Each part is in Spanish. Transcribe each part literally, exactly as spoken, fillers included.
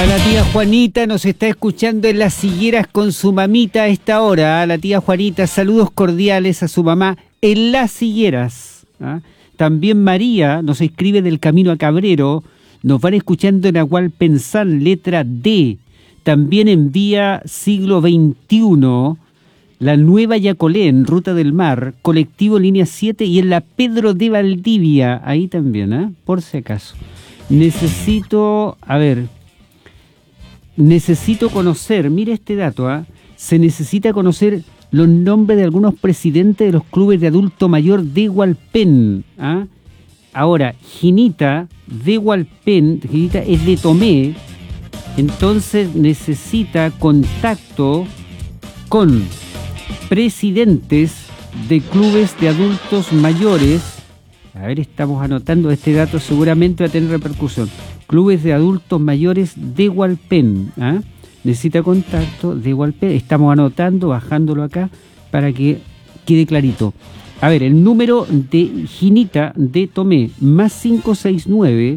A la tía Juanita nos está escuchando en Las Higueras con su mamita a esta hora. A la tía Juanita, saludos cordiales a su mamá en Las Higueras. ¿Ah? También María nos escribe del Camino a Cabrero. Nos van escuchando en Agualpensán, letra D. También envía Siglo veintiuno, la Nueva Yacolén, Ruta del Mar, colectivo línea siete y en la Pedro de Valdivia. Ahí también, ¿eh? Por si acaso. Necesito, a ver... Necesito conocer, mire este dato, ¿ah? Se necesita conocer los nombres de algunos presidentes de los clubes de adulto mayor de Hualpén. ¿Ah? Ahora, Ginita de Hualpén, Ginita es de Tomé, entonces necesita contacto con presidentes de clubes de adultos mayores. A ver, estamos anotando este dato, seguramente va a tener repercusión. Clubes de adultos mayores de Hualpén. ¿Ah? Necesita contacto de Hualpén. Estamos anotando, bajándolo acá, para que quede clarito. A ver, el número de Ginita de Tomé, más cinco seis nueve,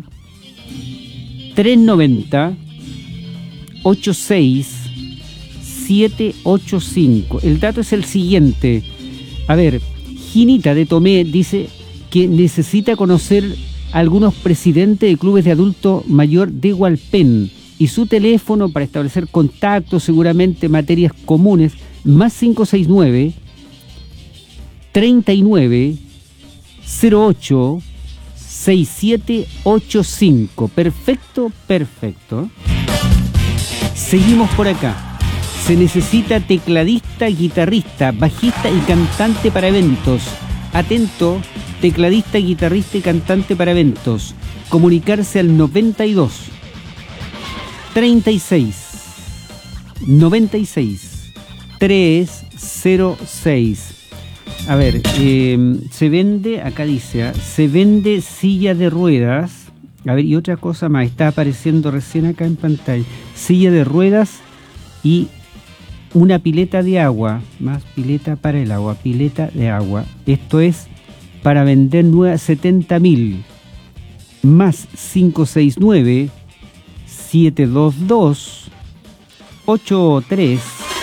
tres nueve cero, ocho seis siete ocho cinco. El dato es el siguiente. A ver, Ginita de Tomé dice que necesita conocer algunos presidentes de clubes de adulto mayor de Hualpén y su teléfono para establecer contactos, seguramente materias comunes, más cinco seis nueve, treinta y nueve, cero ocho, seis siete ocho cinco. Perfecto, perfecto. Seguimos por acá. Se necesita tecladista, guitarrista, bajista y cantante para eventos. Atento, tecladista, guitarrista y cantante para eventos. Comunicarse al noventa y dos, treinta y seis, noventa y seis, trescientos seis. A ver, eh, se vende, acá dice, ¿eh? Se vende silla de ruedas. A ver, y otra cosa más, está apareciendo recién acá en pantalla. Silla de ruedas y una pileta de agua, más pileta para el agua, pileta de agua. Esto es para vender nueva, setenta mil, más cinco seis nueve, siete dos dos, ocho tres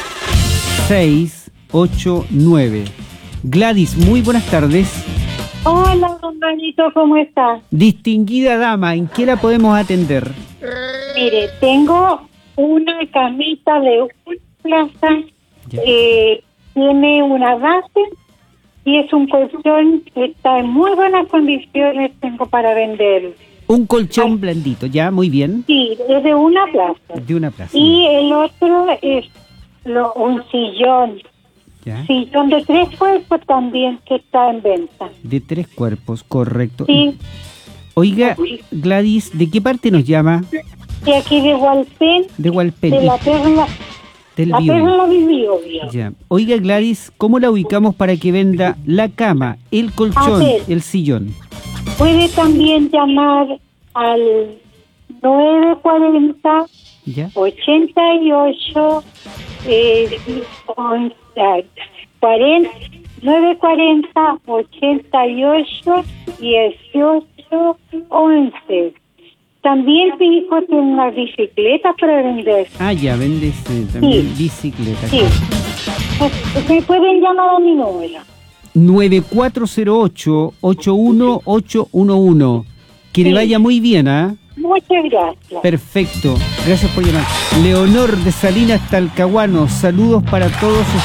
seis ocho nueve. Gladys, muy buenas tardes. Hola, don Benito, ¿cómo está? Distinguida dama, ¿en qué la podemos atender? Mire, tengo una camita de un plaza, eh, tiene una base y es un colchón que está en muy buenas condiciones, tengo para vender. Un colchón Ay. blandito, ya, muy bien. Sí, es de una plaza. De una plaza. Y el otro es lo, un sillón, ¿Ya? sillón de tres cuerpos también que está en venta. De tres cuerpos, correcto. Sí. Oiga, Gladys, ¿de qué parte nos llama? De aquí de Hualpén, De Hualpén. de la perla, Del la Biobío. perla del Biobío. Ya. Oiga, Gladys, ¿cómo la ubicamos para que venda la cama, el colchón, A ver. el sillón? Puede también llamar al nueve cuarenta, ¿Ya? ochenta y ocho, eh, once, cuarenta, nueve cuarenta, ochenta y ocho, dieciocho, once. También mi hijo tiene una bicicleta para vender. Ah, ya, vendes eh, también Sí. bicicleta. Sí. Me pueden llamar a mi número. nueve cuatro cero ocho, ocho uno ocho uno uno. Que le Sí. vaya muy bien, ¿ah? Muchas gracias. Perfecto. Gracias por llamar. Leonor de Salinas Talcahuano, saludos para todos ustedes.